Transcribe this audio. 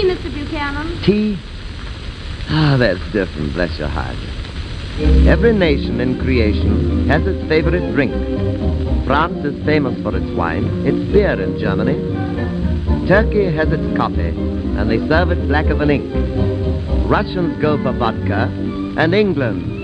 Mr. Buchanan. Tea? Ah, that's different, bless your heart. Every nation in creation has its favorite drink. France is famous for its wine, its beer in Germany. Turkey has its coffee, and they serve it blacker than ink. Russians go for vodka, and England